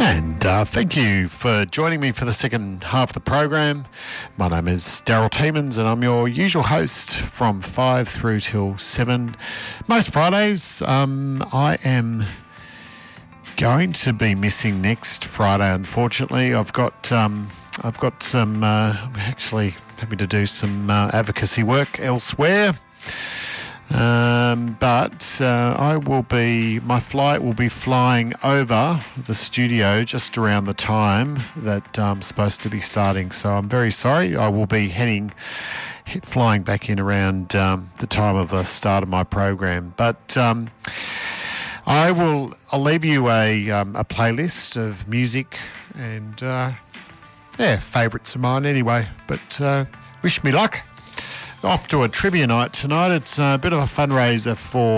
And thank you for joining me for the second half of the program. My name is Daryl Tiemans and I'm your usual host from 5 through till 7. Most Fridays. I am going to be missing next Friday, unfortunately. I've got some actually having to do some advocacy work elsewhere. But my flight will be flying over the studio just around the time that I'm supposed to be starting. So I'm very sorry. I will be flying back in around the time of the start of my program. But I'll leave you a playlist of music and favourites of mine anyway. But wish me luck. Off to a trivia night tonight. It's a bit of a fundraiser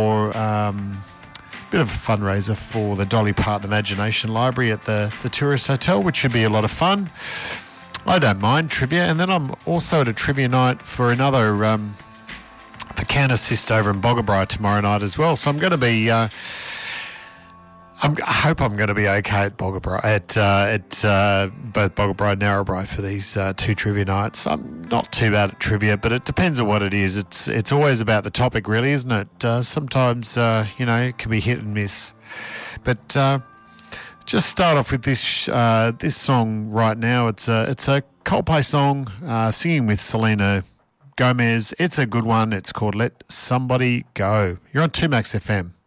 for the Dolly Parton Imagination Library at the Tourist Hotel, which should be a lot of fun. I don't mind trivia, and then I'm also at a trivia night for another for Can Assist over in Boggabri tomorrow night as well. So I'm going to be. I hope I'm going to be okay at Boggabri, at both Boggabri and Narrabri for these two trivia nights. I'm not too bad at trivia, but it depends on what it is. It's always about the topic, really, isn't it? Sometimes it can be hit and miss. But just start off with this song right now. It's a Coldplay song, singing with Selena Gomez. It's a good one. It's called "Let Somebody Go." You're on 2Max FM.